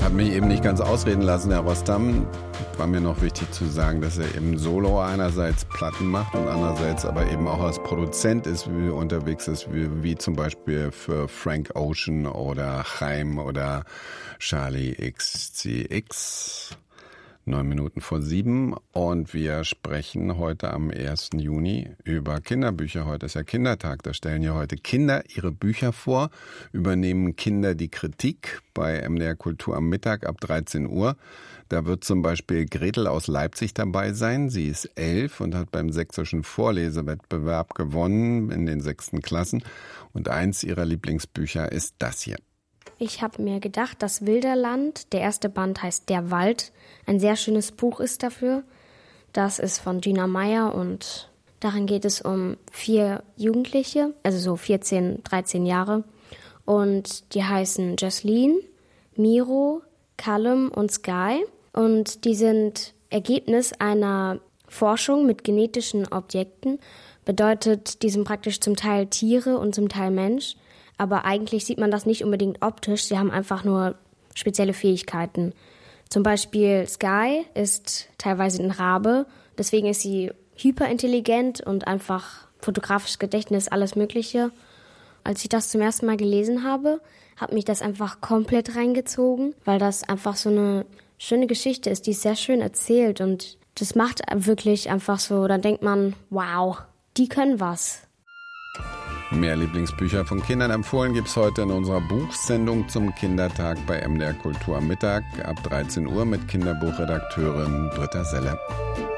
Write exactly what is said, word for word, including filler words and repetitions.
Hat mich eben nicht ganz ausreden lassen, Herr Rostam. War mir noch wichtig zu sagen, dass er eben solo einerseits Platten macht und andererseits aber eben auch als Produzent ist, wie unterwegs ist, wie, wie zum Beispiel für Frank Ocean oder Chaim oder Charlie X C X. Neun Minuten vor sieben und wir sprechen heute am ersten Juni über Kinderbücher. Heute ist ja Kindertag, da stellen ja heute Kinder ihre Bücher vor, übernehmen Kinder die Kritik bei M D R Kultur am Mittag ab dreizehn Uhr. Da wird zum Beispiel Gretel aus Leipzig dabei sein. Sie ist elf und hat beim sächsischen Vorlesewettbewerb gewonnen in den sechsten Klassen. Und eins ihrer Lieblingsbücher ist das hier. Ich habe mir gedacht, das Wilderland, der erste Band heißt Der Wald, ein sehr schönes Buch ist dafür. Das ist von Gina Meyer und darin geht es um vier Jugendliche, also so vierzehn, dreizehn Jahre. Und die heißen Jocelyn, Miro, Callum und Sky. Und die sind Ergebnis einer Forschung mit genetischen Objekten. Bedeutet, die sind praktisch zum Teil Tiere und zum Teil Mensch. Aber eigentlich sieht man das nicht unbedingt optisch. Sie haben einfach nur spezielle Fähigkeiten. Zum Beispiel Sky ist teilweise ein Rabe. Deswegen ist sie hyperintelligent und einfach fotografisches Gedächtnis, alles Mögliche. Als ich das zum ersten Mal gelesen habe, hat mich das einfach komplett reingezogen, weil das einfach so eine schöne Geschichte ist, die ist sehr schön erzählt. Und das macht wirklich einfach so, dann denkt man, wow, die können was. Mehr Lieblingsbücher von Kindern empfohlen gibt's heute in unserer Buchsendung zum Kindertag bei M D R Kultur am Mittag ab dreizehn Uhr mit Kinderbuchredakteurin Britta Selle.